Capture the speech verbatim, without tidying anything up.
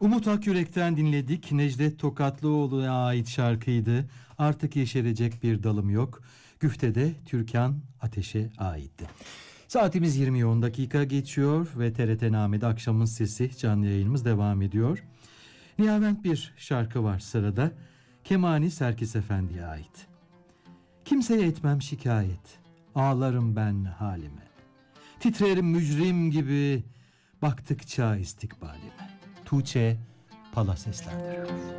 Umut Akyürek'ten dinledik. Necdet Tokatlıoğlu'na ait şarkıydı. Artık yeşerecek bir dalım yok. Güfte'de Türkan Ateş'e aitti. Saatimiz yirmi on dakika geçiyor ve T R T Name'de Akşamın Sesi canlı yayınımız devam ediyor. Nihavent bir şarkı var sırada. Kemani Serkis Efendi'ye ait. Kimseye etmem şikayet, ağlarım ben halime. Titrerim mücrim gibi baktıkça istikbalime. Tuğçe Pala seslendiriyor.